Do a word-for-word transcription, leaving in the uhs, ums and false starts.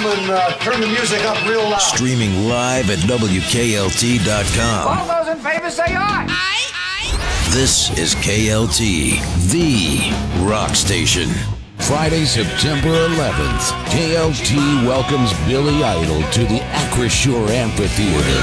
gentlemen, uh, turn the music up real loud. Streaming live at W K L T dot com. All those in favor say aye. Aye. Aye. This is K L T, the rock station. Friday, September eleventh, K L T welcomes Billy Idol to the Acrisure Amphitheater.